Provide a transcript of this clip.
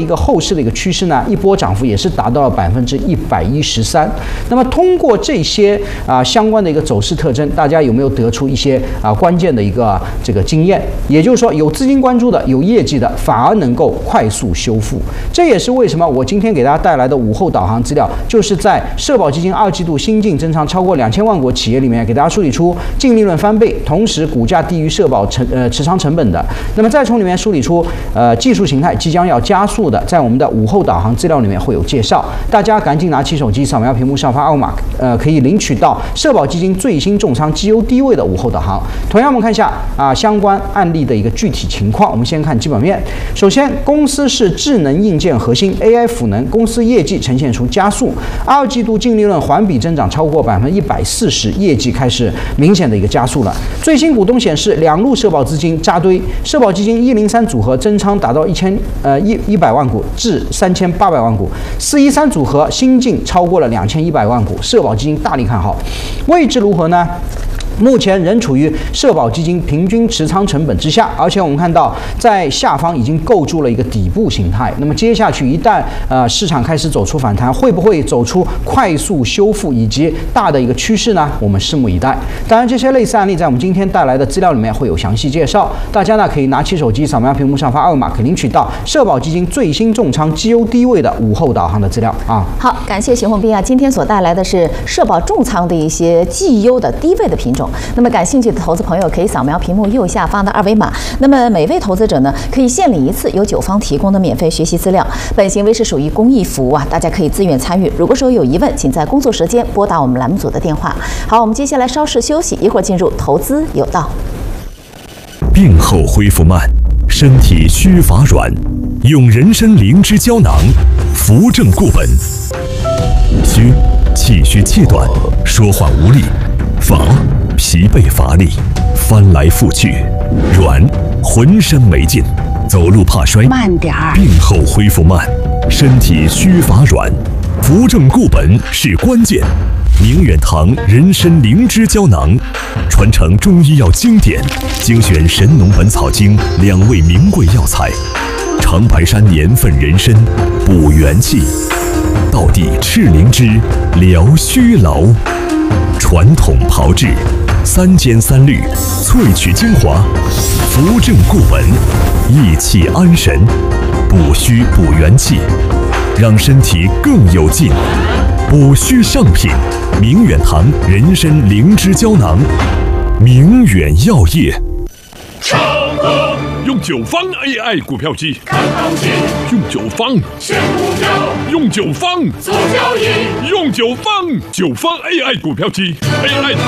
一个后市的一个趋势呢，一波涨幅也是达到了113%。那么通过这些相关的一个走势特征，大家有没有得出一些关键的一个这个经验？也就是说，有资金关注的、有业绩的，反而能够快速修复。这也是为什么我今天给大家带来的午后导航资料，就是在社保基金2季度新净增仓超过2000万股企业里面，给大家梳理出净利润翻倍，同时股价低于社保持仓成本的。那么再从里面梳理出技术形态即将要加速的，在我们的午后导航资料里面会有介绍，大家赶紧拿起手机扫描屏幕上方2维码，可以领取到社保基金最新重仓绩优低位的午后导航。同样，我们看一下相关案例的一个具体情况。我们先看基本面，首先公司是智能硬件核心 AI 赋能，公司业绩呈现出加速，2季度净利润环比增长超过140%，业绩开始明显的一个加速了。最新股东显示，2路社保资金扎堆，社保基金103组合增仓达到100万股至3800万股，413组合新净超过了2100万股，社保基金大力看好。位置如何呢？目前仍处于社保基金平均持仓成本之下，而且我们看到在下方已经构筑了一个底部形态。那么接下去一旦市场开始走出反弹，会不会走出快速修复以及大的一个趋势呢？我们拭目以待。当然，这些类似案例在我们今天带来的资料里面会有详细介绍，大家呢可以拿起手机扫描屏幕上方2维码，可领取到社保基金最新重仓绩优低位的午后导航的资料啊。 好，感谢邢宏斌今天所带来的是社保重仓的一些绩优的低位的品种。那么感兴趣的投资朋友可以扫描屏幕右下方的2维码。那么每位投资者呢，可以限领一次由9方提供的免费学习资料。本行为是属于公益服务大家可以自愿参与。如果说有疑问，请在工作时间拨打我们栏目组的电话。好，我们接下来稍事休息，一会儿进入投资有道。 病后恢复慢，身体虚乏软，用人参灵芝胶囊扶正固本。虚，气虚气短，说话无力；乏，疲惫乏力，翻来覆去；软，浑身没劲，走路怕摔。 慢点儿。 病后恢复慢，身体虚乏软，扶正固本是关键。明远堂人参灵芝胶囊，传承中医药经典，精选《神农本草经》2味名贵药材，长白山年份人参补元气，道地赤灵芝疗虚劳，传统炮制3煎3滤，萃取精华，扶正固本，益气安神，补虚补元气，让身体更有劲。补虚上品，明远堂人参灵芝胶囊，明远药业。 用9方 AI 股票机看行情， 用9方选股票， 用9方做交易， 用9方9方 AI 股票机 AI。